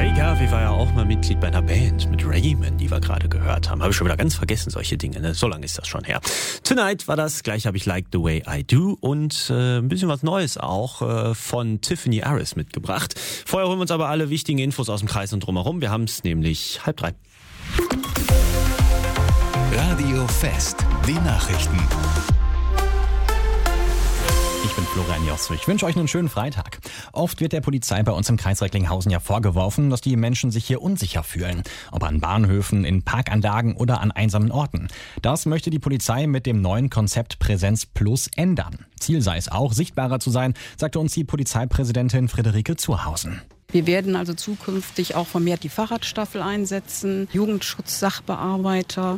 Ray Garvey war ja auch mal Mitglied bei einer Band mit Rayman, die wir gerade gehört haben. Habe ich schon wieder ganz vergessen, solche Dinge, ne? So lange ist das schon her. Tonight war das, gleich habe ich Like the Way I Do und ein bisschen was Neues auch von Tiffany Harris mitgebracht. Vorher holen wir uns aber alle wichtigen Infos aus dem Kreis und drumherum. Wir haben es nämlich 2:30. Radio Fest, die Nachrichten. Ich bin Florian Jost. Ich wünsche euch einen schönen Freitag. Oft wird der Polizei bei uns im Kreis Recklinghausen ja vorgeworfen, dass die Menschen sich hier unsicher fühlen. Ob an Bahnhöfen, in Parkanlagen oder an einsamen Orten. Das möchte die Polizei mit dem neuen Konzept Präsenz Plus ändern. Ziel sei es auch, sichtbarer zu sein, sagte uns die Polizeipräsidentin Friederike Zurhausen. Wir werden also zukünftig auch vermehrt die Fahrradstaffel einsetzen, Jugendschutz-Sachbearbeiter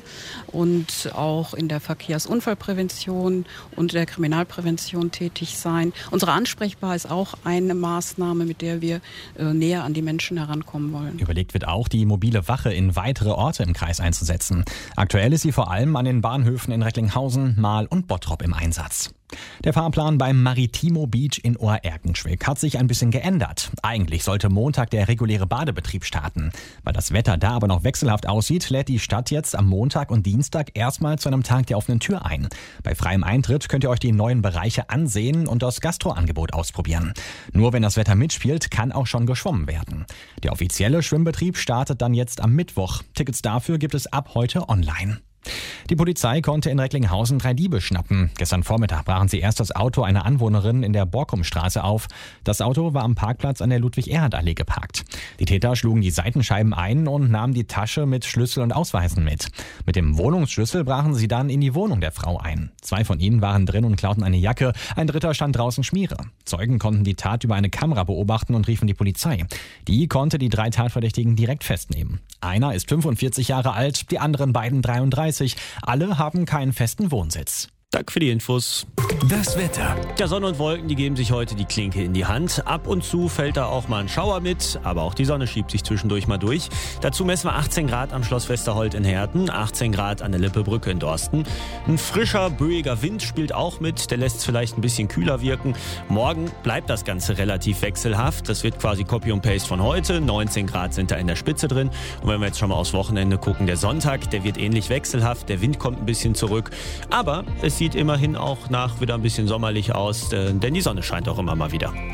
und auch in der Verkehrsunfallprävention und der Kriminalprävention tätig sein. Unsere Ansprechbar ist auch eine Maßnahme, mit der wir näher an die Menschen herankommen wollen. Überlegt wird auch, die mobile Wache in weitere Orte im Kreis einzusetzen. Aktuell ist sie vor allem an den Bahnhöfen in Recklinghausen, Marl und Bottrop im Einsatz. Der Fahrplan beim Maritimo Beach in Ohr-Erkenschwick hat sich ein bisschen geändert. Eigentlich sollte Montag der reguläre Badebetrieb starten. Weil das Wetter da aber noch wechselhaft aussieht, lädt die Stadt jetzt am Montag und Dienstag erstmal zu einem Tag der offenen Tür ein. Bei freiem Eintritt könnt ihr euch die neuen Bereiche ansehen und das Gastroangebot ausprobieren. Nur wenn das Wetter mitspielt, kann auch schon geschwommen werden. Der offizielle Schwimmbetrieb startet dann jetzt am Mittwoch. Tickets dafür gibt es ab heute online. Die Polizei konnte in Recklinghausen 3 Diebe schnappen. Gestern Vormittag brachen sie erst das Auto einer Anwohnerin in der Borkumstraße auf. Das Auto war am Parkplatz an der Ludwig-Erhard-Allee geparkt. Die Täter schlugen die Seitenscheiben ein und nahmen die Tasche mit Schlüssel und Ausweisen mit. Mit dem Wohnungsschlüssel brachen sie dann in die Wohnung der Frau ein. 2 von ihnen waren drin und klauten eine Jacke, ein dritter stand draußen Schmiere. Zeugen konnten die Tat über eine Kamera beobachten und riefen die Polizei. Die konnte die 3 Tatverdächtigen direkt festnehmen. Einer ist 45 Jahre alt, die anderen beiden 33. Alle haben keinen festen Wohnsitz. Danke für die Infos. Das Wetter. Ja, Sonne und Wolken, die geben sich heute die Klinke in die Hand. Ab und zu fällt da auch mal ein Schauer mit, aber auch die Sonne schiebt sich zwischendurch mal durch. Dazu messen wir 18 Grad am Schloss Westerholt in Herten, 18 Grad an der Lippebrücke in Dorsten. Ein frischer, böiger Wind spielt auch mit, der lässt es vielleicht ein bisschen kühler wirken. Morgen bleibt das Ganze relativ wechselhaft. Das wird quasi Copy und Paste von heute. 19 Grad sind da in der Spitze drin. Und wenn wir jetzt schon mal aufs Wochenende gucken, der Sonntag, der wird ähnlich wechselhaft. Der Wind kommt ein bisschen zurück, aber es sieht immerhin auch nach wieder ein bisschen sommerlich aus, denn die Sonne scheint auch immer mal wieder.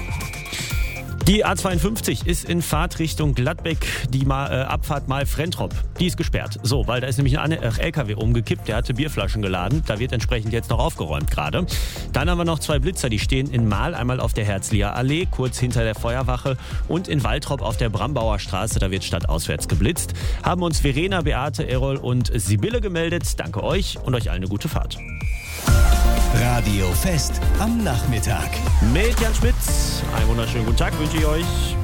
Die A52 ist in Fahrtrichtung Gladbeck, die Abfahrt Malfrentrop. Die ist gesperrt. So, weil da ist nämlich ein LKW umgekippt, der hatte Bierflaschen geladen. Da wird entsprechend jetzt noch aufgeräumt gerade. Dann haben wir noch 2 Blitzer, die stehen in Marl, einmal auf der Herzlier Allee, kurz hinter der Feuerwache, und in Waltrop auf der Brambauer Straße, da wird stadtauswärts geblitzt. Haben uns Verena, Beate, Errol und Sibylle gemeldet. Danke euch und euch allen eine gute Fahrt. Radio Fest am Nachmittag. Mit Jan Schmitz. Einen wunderschönen guten Tag wünsche ich euch.